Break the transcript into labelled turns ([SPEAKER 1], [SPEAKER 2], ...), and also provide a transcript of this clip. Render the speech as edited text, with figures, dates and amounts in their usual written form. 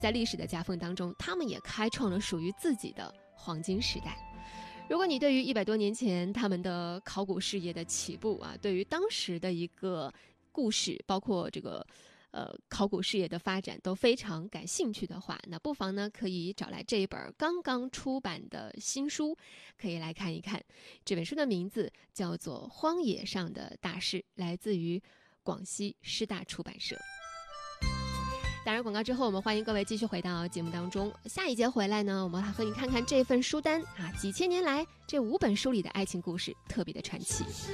[SPEAKER 1] 在历史的夹缝当中，他们也开创了属于自己的黄金时代。如果你对于100多年前他们的考古事业的起步啊，对于当时的一个故事，包括这个考古事业的发展都非常感兴趣的话，那不妨呢可以找来这一本刚刚出版的新书，可以来看一看。这本书的名字叫做《荒野上的大事》，来自于广西师大出版社。当然广告之后，我们欢迎各位继续回到节目当中。下一节回来呢，我们来和你看看这份书单啊，几千年来这5本书里的爱情故事特别的传奇。